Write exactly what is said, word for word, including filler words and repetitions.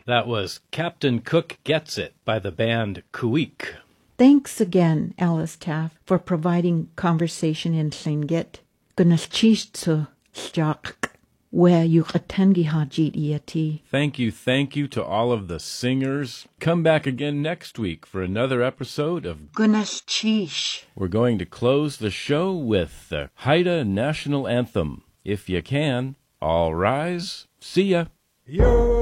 That was Captain Cook Gets It by the band Kuik. Thanks again, Alice Taff, for providing conversation in Tlingit. Gunalchist Stjak, where you atangi hajit iati. Thank you, thank you to all of the singers. Come back again next week for another episode of Gunalchish. We're going to close the show with the Haida National Anthem. If you can, all rise. See ya. Yo!